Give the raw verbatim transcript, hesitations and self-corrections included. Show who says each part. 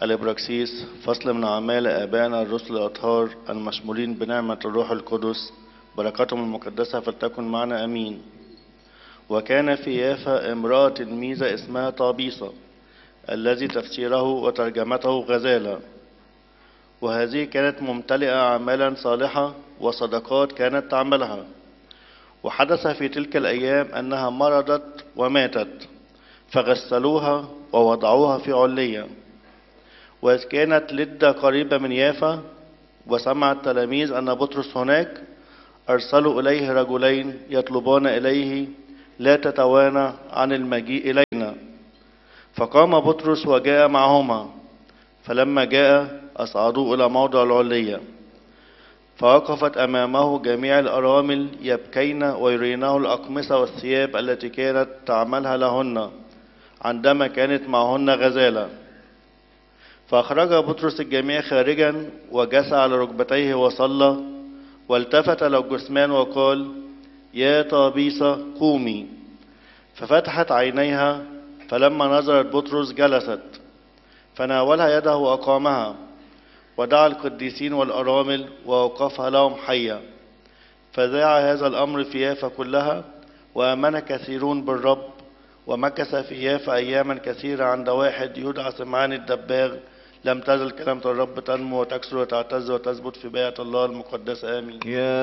Speaker 1: الإبراكسيس فصل من أعمال آبائنا الرسل الأطهار المشمولين بنعمة الروح القدس، بركاتهم المقدسة فلتكن معنا أمين. وكان في يافا امرأة تلميذة اسمها طابيصة، الذي تفسيره وترجمته غزالة، وهذه كانت ممتلئة أعمالا صالحة وصدقات كانت تعملها. وحدث في تلك الأيام أنها مرضت وماتت، فغسلوها ووضعوها في علية. وإذ كانت لدة قريبة من يافا، وسمع التلاميذ أن بطرس هناك، أرسلوا إليه رجلين يطلبان إليه لا تتوانى عن المجيء إلينا. فقام بطرس وجاء معهما، فلما جاء أصعدوه إلى موضع العلية، فوقفت أمامه جميع الأرامل يبكين ويرينه الأقمصة والثياب التي كانت تعملها لهن عندما كانت معهن غزالة. فأخرج بطرس الجميع خارجا وجثى على ركبتيه وصلى، والتفت إلى الجثمان وقال: يا طابيصة قومي. ففتحت عينيها، فلما نظرت بطرس جلست، فناولها يده وأقامها، ودعا القديسين والأرامل وأوقفها لهم حية. فذاع هذا الأمر في يافا كلها، وآمن كثيرون بالرب. ومكث في يافا أياما كثيرة عند واحد يدعى سمعان الدباغ. لم تزل كلمة الرب تنمو وتكثر وتعتز وتثبت في بيئة الله المقدسة. آمين.